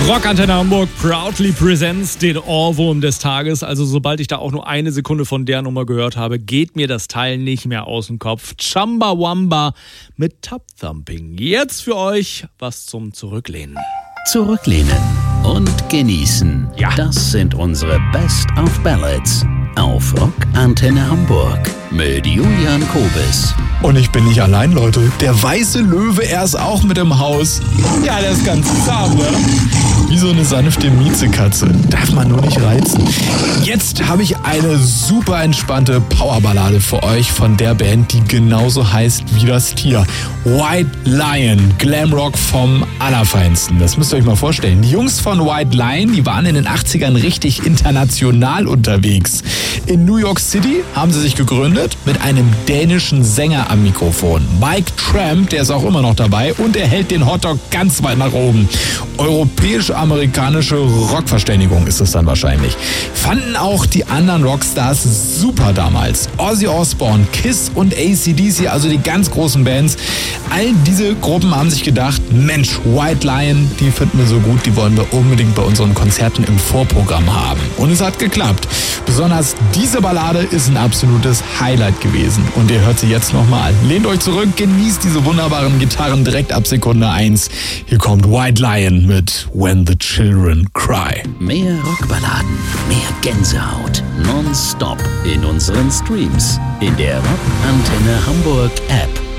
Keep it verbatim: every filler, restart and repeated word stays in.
Rockantenne Hamburg proudly presents den Ohrwurm des Tages. Also sobald ich da auch nur eine Sekunde von der Nummer gehört habe, geht mir das Teil nicht mehr aus dem Kopf. Chumbawamba mit Tub Thumping. Jetzt für euch was zum Zurücklehnen. Zurücklehnen und genießen. Ja. Das sind unsere Best of Ballads auf Rockantenne Hamburg mit Julian Kobis. Und ich bin nicht allein, Leute. Der weiße Löwe, er ist auch mit im Haus. Ja, der ist ganz zahm, ne? Wie so eine sanfte Miezekatze. Darf man nur nicht reizen. Jetzt habe ich eine super entspannte Powerballade für euch von der Band, die genauso heißt wie das Tier. White Lion, Glamrock vom Allerfeinsten. Das müsst ihr euch mal vorstellen. Die Jungs von White Lion, die waren in den achtzigern richtig international unterwegs. In New York City haben sie sich gegründet mit einem dänischen Sänger am Mikrofon. Mike Tramp, der ist auch immer noch dabei und er hält den Hotdog ganz weit nach oben. Europäisch-amerikanische Rockverständigung ist es dann wahrscheinlich. Fanden auch die anderen Rockstars super damals. Ozzy Osbourne, Kiss und A C D C, also die ganz großen Bands. All diese Gruppen haben sich gedacht, Mensch, White Lion, die finden wir so gut, die wollen wir unbedingt bei unseren Konzerten im Vorprogramm haben. Und es hat geklappt. Besonders diese Ballade ist ein absolutes Highlight gewesen. Und ihr hört sie jetzt nochmal. Lehnt euch zurück, genießt diese wunderbaren Gitarren direkt ab Sekunde eins. Hier kommt White Lion mit When the Children Cry. Mehr Rockballaden, mehr Gänsehaut, nonstop in unseren Streams, in der Rockantenne Hamburg App